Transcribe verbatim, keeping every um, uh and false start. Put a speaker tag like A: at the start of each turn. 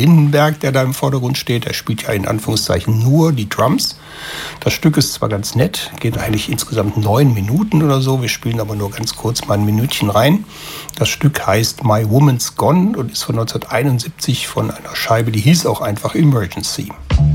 A: Lindenberg, der da im Vordergrund steht. Er spielt ja in Anführungszeichen nur die Drums. Das Stück ist zwar ganz nett, geht eigentlich insgesamt neun Minuten oder so. Wir spielen aber nur ganz kurz mal ein Minütchen rein. Das Stück heißt My Woman's Gone und ist von neunzehnhunderteinundsiebzig von einer Scheibe, die hieß auch einfach Emergency.